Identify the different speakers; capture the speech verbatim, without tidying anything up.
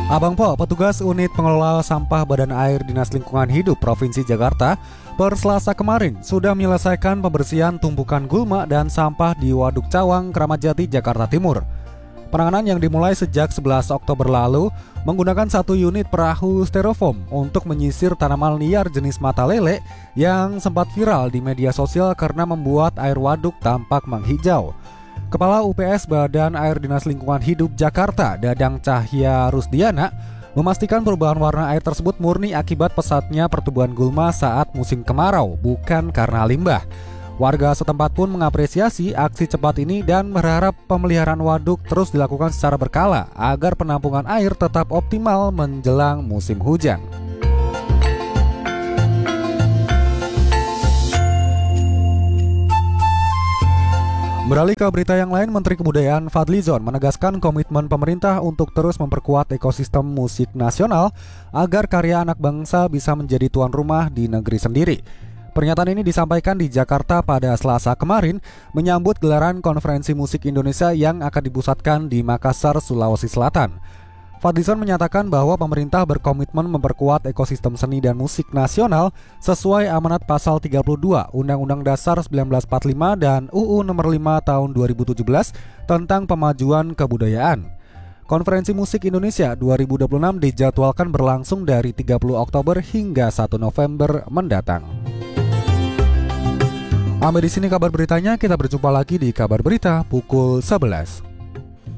Speaker 1: Abang Po, petugas unit pengelola sampah Badan Air Dinas Lingkungan Hidup Provinsi Jakarta per Selasa kemarin sudah menyelesaikan pembersihan tumpukan gulma dan sampah di Waduk Cawang, Kramat Jati, Jakarta Timur. Penanganan yang dimulai sejak sebelas Oktober lalu menggunakan satu unit perahu styrofoam untuk menyisir tanaman liar jenis mata lele yang sempat viral di media sosial karena membuat air waduk tampak menghijau. Kepala U P S Badan Air Dinas Lingkungan Hidup Jakarta, Dadang Cahya Rusdiana, memastikan perubahan warna air tersebut murni akibat pesatnya pertumbuhan gulma saat musim kemarau, bukan karena limbah. Warga setempat pun mengapresiasi aksi cepat ini dan berharap pemeliharaan waduk terus dilakukan secara berkala agar penampungan air tetap optimal menjelang musim hujan. Beralih ke berita yang lain, Menteri Kebudayaan Fadlizon menegaskan komitmen pemerintah untuk terus memperkuat ekosistem musik nasional agar karya anak bangsa bisa menjadi tuan rumah di negeri sendiri. Pernyataan ini disampaikan di Jakarta pada Selasa kemarin menyambut gelaran konferensi musik Indonesia yang akan dipusatkan di Makassar, Sulawesi Selatan. Fadlizon menyatakan bahwa pemerintah berkomitmen memperkuat ekosistem seni dan musik nasional sesuai amanat pasal tiga puluh dua Undang-Undang Dasar seribu sembilan ratus empat puluh lima dan U U Nomor lima Tahun dua ribu tujuh belas tentang pemajuan kebudayaan. Konferensi Musik Indonesia dua ribu dua puluh enam dijadwalkan berlangsung dari tiga puluh Oktober hingga satu November mendatang. Sampai di sini kabar beritanya, kita berjumpa lagi di kabar berita pukul sebelas.